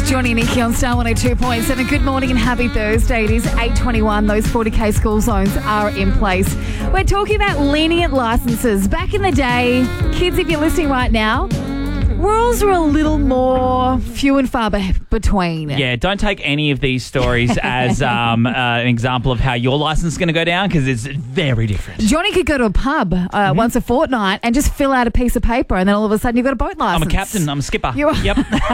Johnny and Nikki on Star 102.7. Good morning and happy Thursday. It is 8:21. Those 40k school zones are in place. We're talking about lenient licences. Back in the day, kids, if you're listening right now, rules were a little more few and far between. Yeah, don't take any of these stories as an example of how your license is going to go down, because it's very different. Johnny could go to a pub once a fortnight and just fill out a piece of paper, and then all of a sudden you've got a boat license. I'm a captain. I'm a skipper. You are. Yep.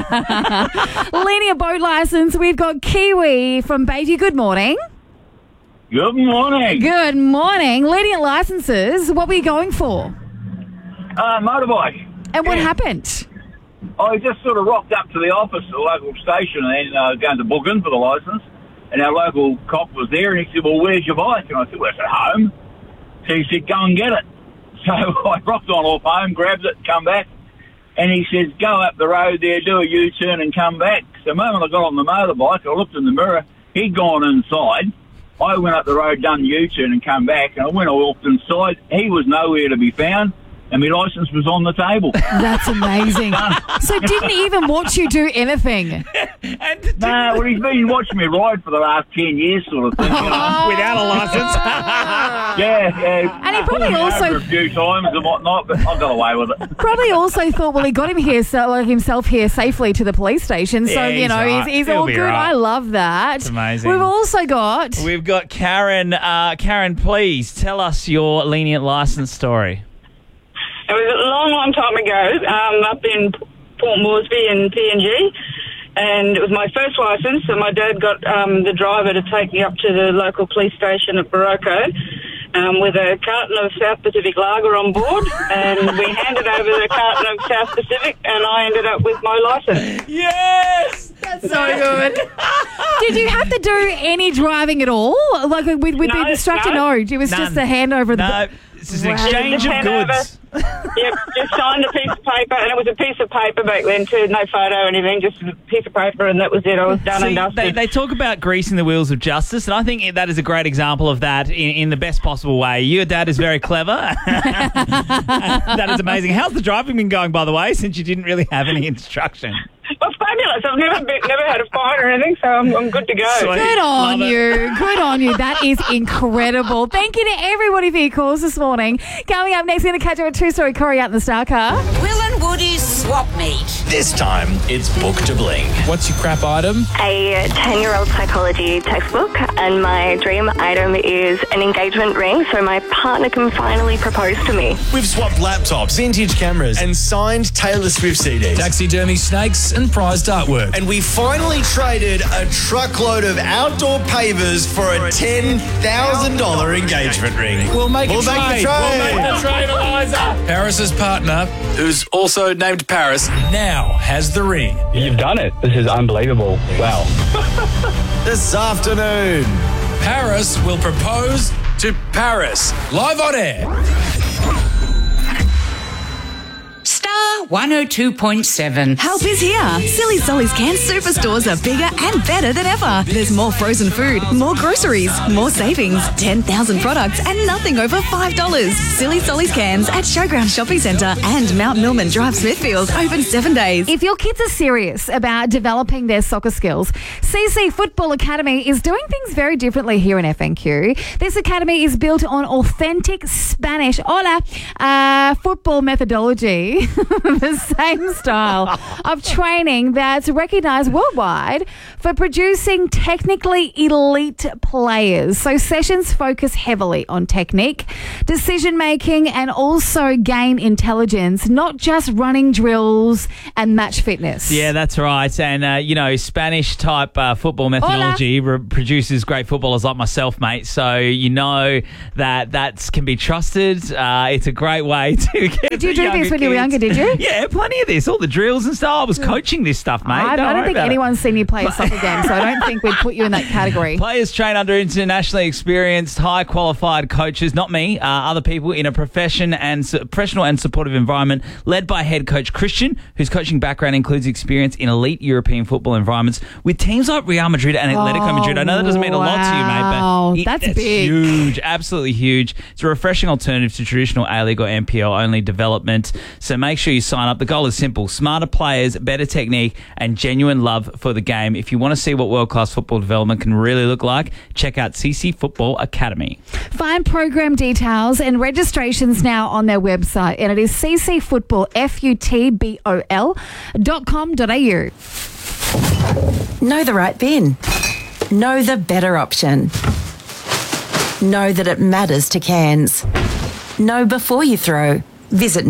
Lenient boat license. We've got Kiwi from Bayview. Good morning. Good morning. Good morning. Lenient licenses. What were you going for? Motorbike. And what happened? I just sort of rocked up to the office at the local station and then going to book in for the licence. And our local cop was there and he said, well, where's your bike? And I said, well, it's at home. So he said, go and get it. So I rocked on off home, grabbed it, come back. And he says, go up the road there, do a U-turn and come back. So the moment I got on the motorbike, I looked in the mirror. He'd gone inside. I went up the road, done the U-turn and come back. And when I walked inside, he was nowhere to be found. And my licence was on the table. That's amazing. So didn't even watch you do anything? No, well, he's been watching me ride for the last 10 years sort of thing. You know? Without a license. Yeah. And he probably pulled me also- over a few times and whatnot, but I got away with it. Probably also thought, well, he got him here, himself here safely to the police station. So, Yeah, you know, he's right. he's He'll all be good. right. I love that. It's amazing. We've also got... We've got Karen. Karen, please tell us your lenient license story. It was a long time ago, up in Port Moresby in PNG, and it was my first licence, and my dad got the driver to take me up to the local police station at Barocco with a carton of South Pacific Lager on board, and we handed over the carton of South Pacific, and I ended up with my licence. Yes! That's so good. Did you have to do any driving at all? Like with the instructor? No, it was just the handover of the... No, this is an Wow. exchange of Handover. goods. Yep, just signed a piece of paper, and it was a piece of paper back then too, no photo or anything, just a piece of paper, and that was it. I was done and See, dusted. they talk about greasing the wheels of justice, and I think that is a great example of that in the best possible way. Your dad is very clever. That is amazing. How's the driving been going, by the way, since you didn't really have any instruction? Well, fabulous. I've never had a fine or anything, so I'm good to go. Sweet. Good on Love it. you. Good on you. That is incredible. Thank you to everybody for your calls this morning. Coming up next, we're going to catch up with two-story Corey out in the Star Car. Will and Woody's swap meet. This time, it's Book to Bling. What's your crap item? A 10-year-old psychology textbook, and my dream item is an engagement ring so my partner can finally propose to me. We've swapped laptops, vintage cameras, and signed Taylor Swift CDs. Taxidermy snakes and prized artwork. And we finally traded a truckload of outdoor pavers for a $10,000 engagement ring. We'll make a trade. trade, Eliza. Paris's partner, who's also named Paris, now has the ring. You've done it. This is unbelievable. Wow. This afternoon. Paris will propose to Paris. Live on air. Star 102.7. Help is here. Silly Solly's Cans Superstores are bigger and better than ever. There's more frozen food, more groceries, more savings, 10,000 products and nothing over $5. Silly Solly's Cans at Showground Shopping Centre and Mount Millman Drive, Smithfield. Open 7 days. If your kids are serious about developing their soccer skills, CC Football Academy is doing things very differently here in FNQ. This academy is built on authentic Spanish football methodology, the same style of training that's recognised worldwide for producing technically elite players. So sessions focus heavily on technique, decision-making, and also game intelligence, not just running drills and match fitness. Yeah, that's right. And, Spanish-type football methodology produces great footballers like myself, mate. So you know that can be trusted. It's a great way to get Did you do this when you were younger, did you? Yeah, plenty of this. All the drills and stuff. I was coaching this stuff, mate. I don't think anyone's seen you play a soccer game, so I don't think we'd put you in that category. Players train under internationally experienced, high qualified coaches, not me, other people in a professional and supportive environment led by head coach Christian, whose coaching background includes experience in elite European football environments with teams like Real Madrid and Atletico Madrid. I know that doesn't mean a lot to you, mate, but that's big. Huge, absolutely huge. It's a refreshing alternative to traditional A-League or NPL only development. So make sure you sign up. The goal is simple: smarter players, better technique, and genuine love for the game. If you want to see what world-class football development can really look like, check out CC Football Academy. Find program details and registrations now on their website, and it is ccfootball.com.au. Know the right bin. Know the better option. Know that it matters to Cairns. Know before you throw. Visit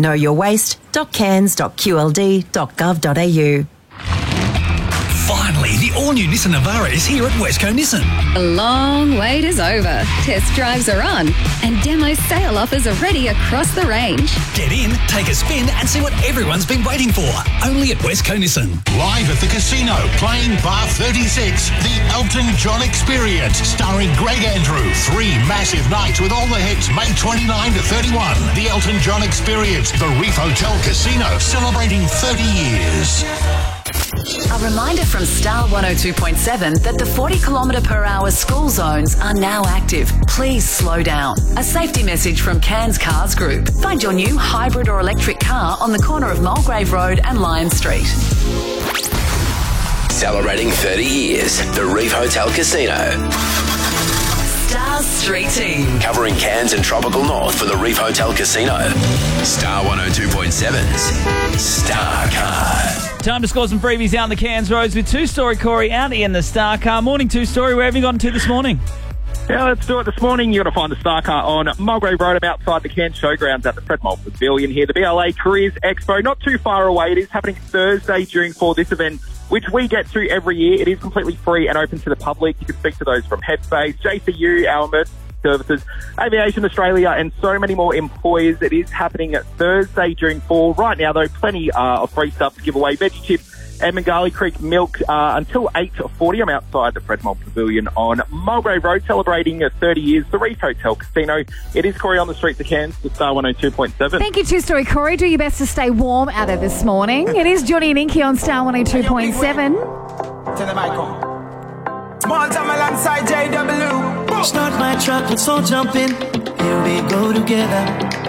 knowyourwaste.cairns.qld.gov.au. Finally, the all-new Nissan Navara is here at Westco Nissan. The long wait is over. Test drives are on and demo sale offers are ready across the range. Get in, take a spin and see what everyone's been waiting for. Only at Westco Nissan. Live at the casino, playing Bar 36, the Elton John Experience, starring Greg Andrew. 3 massive nights with all the hits, May 29 to 31. The Elton John Experience, the Reef Hotel Casino, celebrating 30 years. A reminder from Star 102.7 that the 40km/h school zones are now active. Please slow down. A safety message from Cairns Cars Group. Find your new hybrid or electric car on the corner of Mulgrave Road and Lion Street. Celebrating 30 years, the Reef Hotel Casino. Star Street Team. Covering Cairns and Tropical North for the Reef Hotel Casino. Star 102.7's Star Car. Time to score some freebies out in the Cairns roads with Two-Story Corey out in the Star Car. Morning, Two-Story. Where have you gotten to this morning? Yeah, let's do it this morning. You've got to find the Star Car on Mulgrave Road. I'm outside the Cairns Showgrounds at the Fred Moulton Pavilion here. The BLA Careers Expo, not too far away. It is happening Thursday during this event, which we get to every year. It is completely free and open to the public. You can speak to those from Headspace, JCU, our emergency services, Aviation Australia, and so many more employers. It is happening Thursday during 4. Right now, though, plenty of free stuff to give away. Veggie chips and Mangali Creek milk until 8:40. I'm outside the Fred Moulton Pavilion on Mulgrave Road, celebrating 30 years. The Reef Hotel Casino. It is Corey on the streets of Cairns, the Star 102.7. Thank you, Two-Story Corey. Do your best to stay warm out there this morning. It is Johnny and Inky on Star 102.7. Tell them I come. Small time alongside JW. Start my truck, let's all jump in. Here we go together.